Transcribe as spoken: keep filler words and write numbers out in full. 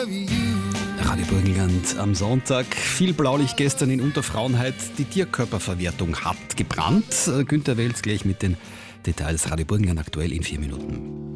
Radio Burgenland am Sonntag. Viel Blaulicht gestern in Unterfrauenheit. Die Tierkörperverwertung hat gebrannt. Günther Welz gleich mit den Details. Radio Burgenland aktuell in vier Minuten.